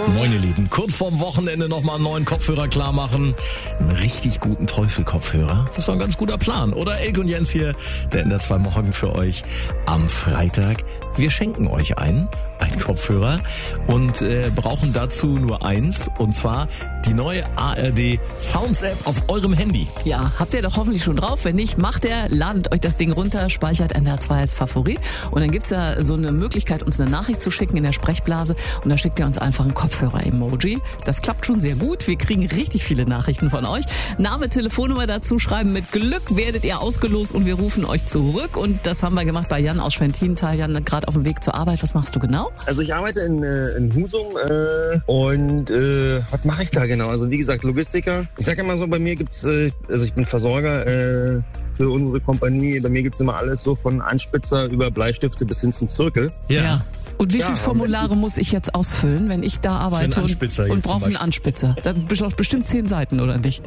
Moin, ihr Lieben. Kurz vorm Wochenende nochmal einen neuen Kopfhörer klar machen. Einen richtig guten Teufel-Kopfhörer. Das ist doch ein ganz guter Plan. Oder Elke und Jens hier, der in der 2 Morgen für euch am Freitag. Wir schenken euch einen Kopfhörer und brauchen dazu nur eins. Und zwar die neue ARD Sounds App auf eurem Handy. Ja, habt ihr doch hoffentlich schon drauf. Wenn nicht, macht ladet euch das Ding runter, speichert NDR 2 als Favorit. Und dann gibt's ja so eine Möglichkeit, uns eine Nachricht zu schicken in der Sprechblase. Und da schickt ihr uns einfach ein Kopfhörer-Emoji. Das klappt schon sehr gut. Wir kriegen richtig viele Nachrichten von euch. Name, Telefonnummer dazu schreiben. Mit Glück werdet ihr ausgelost und wir rufen euch zurück. Und das haben wir gemacht bei Jan aus Schwentintal. Jan, gerade auf dem Weg zur Arbeit. Was machst du genau? Also ich arbeite in Husum und was mache ich da genau? Also wie gesagt, Logistiker. Ich sage immer so, bei mir gibt's, also ich bin Versorger für unsere Kompanie. Bei mir gibt's immer alles so von Anspitzer über Bleistifte bis hin zum Zirkel. Ja. Und wie viele Formulare muss ich jetzt ausfüllen, wenn ich da arbeite und brauche einen Anspitzer? Da bestimmt 10 Seiten, oder nicht?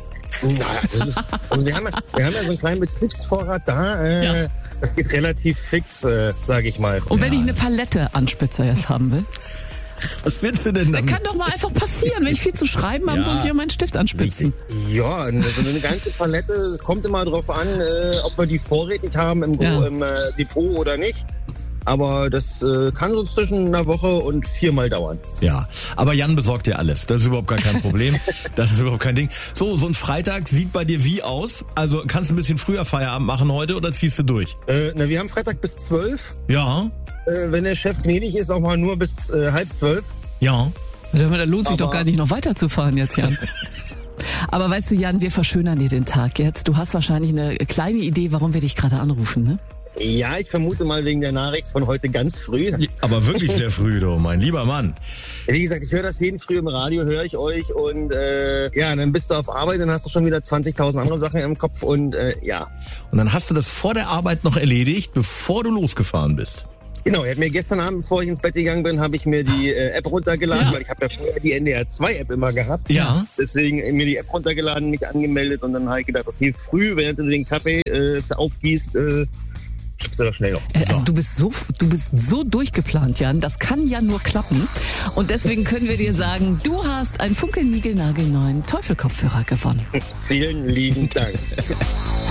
Also wir haben ja so einen kleinen Betriebsvorrat da. Das geht relativ fix, sage ich mal. Und wenn ich eine Palette Anspitzer jetzt haben will? Was willst du denn dann? Das kann doch mal einfach passieren. Wenn ich viel zu schreiben habe, muss ich ja meinen Stift anspitzen. Ja, so eine ganze Palette, es kommt immer drauf an, ob wir die vorrätig haben im Depot oder nicht. Aber das kann so zwischen einer Woche und 4-mal dauern. Ja, aber Jan besorgt dir alles. Das ist überhaupt gar kein Problem. Das ist überhaupt kein Ding. So ein Freitag sieht bei dir wie aus? Also kannst du ein bisschen früher Feierabend machen heute oder ziehst du durch? Wir haben Freitag bis 12. Ja. Wenn der Chef gnädig ist, auch mal nur bis 11:30. Ja. Da lohnt sich doch gar nicht noch weiterzufahren jetzt, Jan. Aber weißt du, Jan, wir verschönern dir den Tag jetzt. Du hast wahrscheinlich eine kleine Idee, warum wir dich gerade anrufen, ne? Ja, ich vermute mal wegen der Nachricht von heute ganz früh. Aber wirklich sehr früh, du, mein lieber Mann. Wie gesagt, ich höre das jeden früh im Radio, höre ich euch und dann bist du auf Arbeit, dann hast du schon wieder 20.000 andere Sachen im Kopf und ja. Und dann hast du das vor der Arbeit noch erledigt, bevor du losgefahren bist. Genau, er hat mir gestern Abend, bevor ich ins Bett gegangen bin, habe ich mir die App runtergeladen, weil ich habe ja vorher die NDR 2 App immer gehabt. Ja. Deswegen mir die App runtergeladen, mich angemeldet und dann habe ich gedacht, okay, früh, während du den Kaffee aufgießt, schiebst du das schnell auf. Also du bist so durchgeplant, Jan. Das kann ja nur klappen. Und deswegen können wir dir sagen, du hast einen funkelnigelnagelneuen Teufel-Kopfhörer gewonnen. Vielen lieben Dank.